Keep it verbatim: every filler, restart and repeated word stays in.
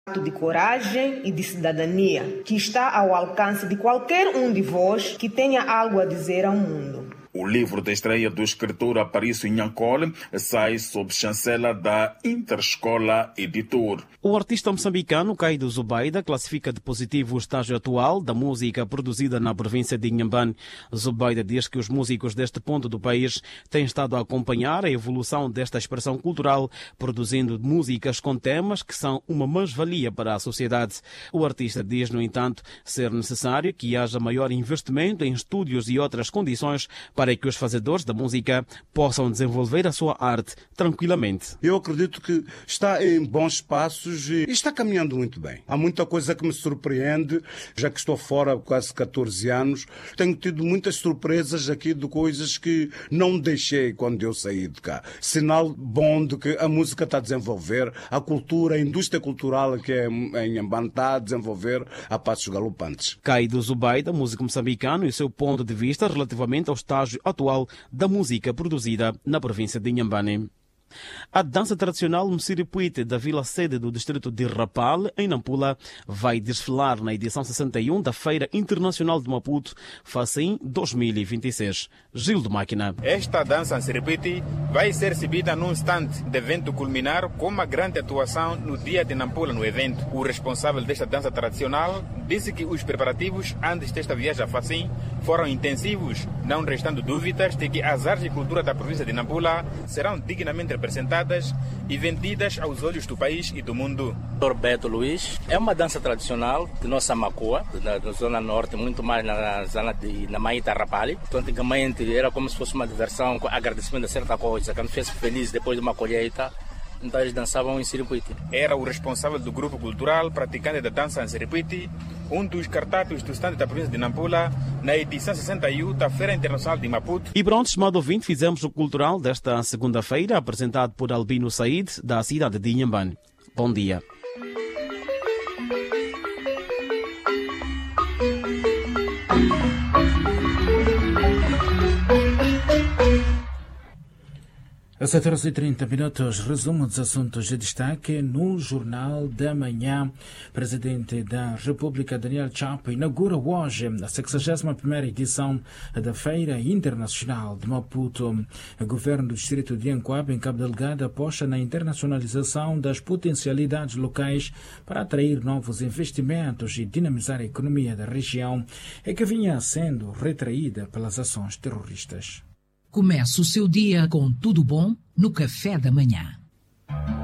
de coragem e de cidadania que está ao alcance de qualquer um de vós que tenha algo a dizer ao mundo. O livro da estreia do escritor Aparício Nhancole sai sob chancela da Interescola Editor. O artista moçambicano Caido Zubaida classifica de positivo o estágio atual da música produzida na província de Inhambane. Zubaida diz que os músicos deste ponto do país têm estado a acompanhar a evolução desta expressão cultural, produzindo músicas com temas que são uma mais-valia para a sociedade. O artista diz, no entanto, ser necessário que haja maior investimento em estúdios e outras condições para que os fazedores da música possam desenvolver a sua arte tranquilamente. Eu acredito que está em bons passos e está caminhando muito bem. Há muita coisa que me surpreende, já que estou fora há quase catorze anos. Tenho tido muitas surpresas aqui de coisas que não deixei quando eu saí de cá. Sinal bom de que a música está a desenvolver, a cultura, a indústria cultural que é em Inhambane está a desenvolver a passos galopantes. Caido Zubaida, músico moçambicano, e seu ponto de vista relativamente ao estágio atual da música produzida na província de Inhambane. A dança tradicional Msiripuite da Vila Sede do distrito de Rapal, em Nampula, vai desfilar na edição sessenta e um da Feira Internacional de Maputo, FACIM dois mil e vinte e seis. Gil do Máquina. Esta dança Msiripuite vai ser exibida num stand de evento culminar com uma grande atuação no dia de Nampula no evento. O responsável desta dança tradicional disse que os preparativos antes desta viagem a FACIM foram intensivos, não restando dúvidas de que as artes e cultura da província de Nampula serão dignamente representadas e vendidas aos olhos do país e do mundo. Beto Luiz é uma dança tradicional de nossa Macua, na, na zona norte, muito mais na zona de na Maíta Rapali. Então, antigamente era como se fosse uma diversão, agradecimento a certa coisa, que nos fez feliz depois de uma colheita. Então eles dançavam em Siripuiti. Era o responsável do grupo cultural praticante da dança em Siripuiti, um dos cartápios do stand da província de Nampula, na edição sessenta e um da Feira Internacional de Maputo. E pronto, estimado ouvinte, fizemos o cultural desta segunda-feira, apresentado por Albino Said, da cidade de Inhambane. Bom dia. Às sete horas e trinta minutos, resumo dos assuntos de destaque no Jornal da Manhã. Presidente da República, Daniel Chapo, inaugura hoje a sexagésima primeira edição da Feira Internacional de Maputo. O governo do distrito de Ancoab, em Cabo Delgado, aposta na internacionalização das potencialidades locais para atrair novos investimentos e dinamizar a economia da região, é que vinha sendo retraída pelas ações terroristas. Comece o seu dia com tudo bom no Café da Manhã.